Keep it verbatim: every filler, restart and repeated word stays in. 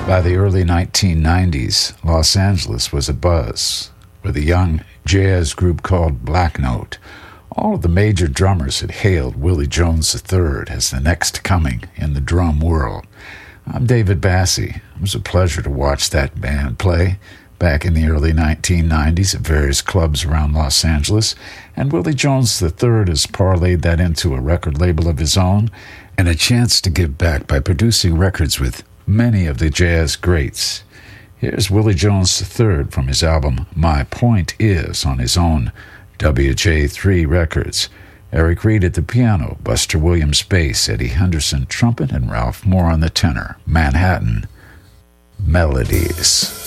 By the early nineteen nineties, Los Angeles was abuzz with a young jazz group called Black Note. All of the major drummers had hailed Willie Jones the third as the next coming in the drum world. I'm David Bassie. It was a pleasure to watch that band play back in the early nineteen nineties at various clubs around Los Angeles, and Willie Jones the third has parlayed that into a record label of his own and a chance to give back by producing records with many of the jazz greats. Here's Willie Jones the third from his album My Point Is on his own W J three Records. Eric Reed at the piano, Buster Williams bass, Eddie Henderson trumpet, and Ralph Moore on the tenor. Manhattan Melodies.